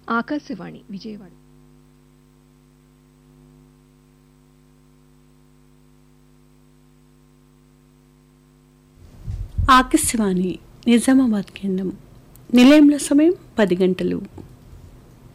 ఆకాశవాణి విజయవాడ. ఆకాశవాణి నిజామాబాద్ కేంద్రం. నిలయంలో సమయం 10 గంటలు.